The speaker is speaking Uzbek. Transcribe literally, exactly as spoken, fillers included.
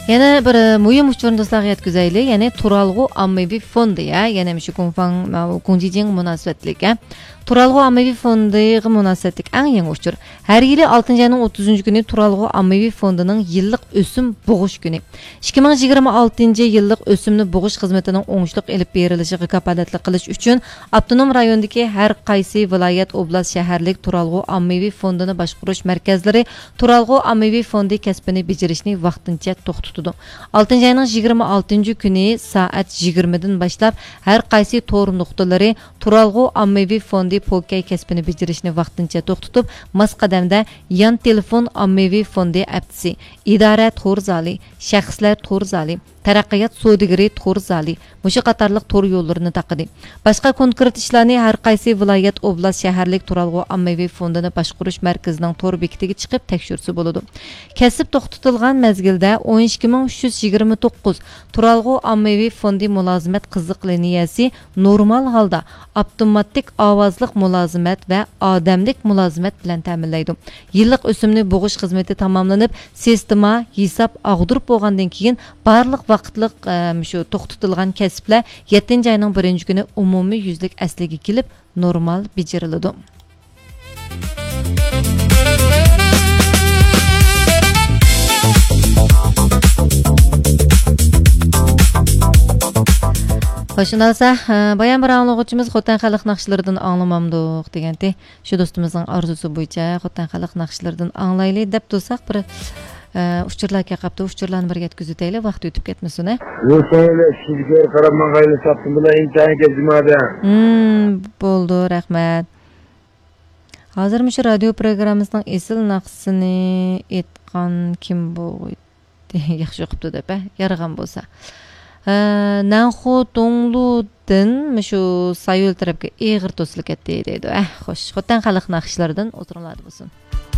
Yana bir muhim uchurni do'stlarga yetkazaylik. Ya'ni Turalg'u ommaviy fondi ya, yana shu Kunfang Kunjijing munosabatlik. Turalg'u ommaviy fondiga munosabatlik eng yangi uchur. Har yili oltinchi oyning o'ttizinchi kuni Turalg'u ommaviy fondining yillik o'sim bug'ish kuni. ikki ming yigirma oltinchi yillik o'simni bug'ish xizmatining o'ngishli elib berilishiga kapolatlik qilish uchun avtonom rayondagi har qaysi viloyat, oblast, shaharlik Turalg'u ommaviy fondini boshqarish markazlari Turalg'u ommaviy fondi kasbini bajarishni vaqtincha to'xtatdi. oltinchi oyning yigirma oltinchi kuni soat yigirma dan boshlab har qaysi tor nuqtalari Turalg'u ommaviy fondi Pokay kasbini bajarishni vaqtincha to'xtatib, mas qadamda yan telefon ommaviy fondi aptisi, idora to'r zali, shaxslar to'r zali, taraqqiyot savdogari to'r zali, mushu qatorliq to'r yo'llarini taqidi. Boshqa konkret ishlarni har qaysi viloyat, oblast, shaharlik Turalg'u ommaviy fondini boshqarish markazining to'r bekitiga chiqib tekshirsa bo'ladi. Kasb to'xtatilgan mezgilda o'n ikki ming uch yuz yigirma to'qqiz Turalg'u ommaviy fondi mulozimat qiziq liniyasi normal holda avtomatik ovozliq mulozimat va odamlik mulozimat bilan ta'minlaydi. Yillik o'simni bug'ish xizmati tamomlanib, sistema hisob og'dirib bo'lgandan keyin barliq vaqtliq shu to'xtatilgan kasblar yettinchi oyning birinchi kuni umumiy yuzlik asliga kelib normal bajariladi. Hoşunalsa, bayan bir anlıqçımız Xotan xalq naqşlarından anlamamdıq degəndi. Şu dostumuzun arzusu boyunca Xotan xalq naqşlarından anlaylı deb dostaq bir uçurlarga qapdı, uçurlarni bir yetkizitayli, vaqt o'tib ketmasin. Yo'qsa, sizga qarab maqayla saptim bilan imtihon ketmadi. Hmm, bo'ldi, rahmat. Hozir shu radio programmamizning esil naqsini aytgan kim bo'ydi? Yaxshi o'qibdi deb, yaragan bo'lsa. Nanxu Donglu'dan shu Sayul tarafga eg'ir to'silib ketdi deydi. Eh, xo'sh, Xotan xalq naqshlaridan o'tiriladi bo'lsin.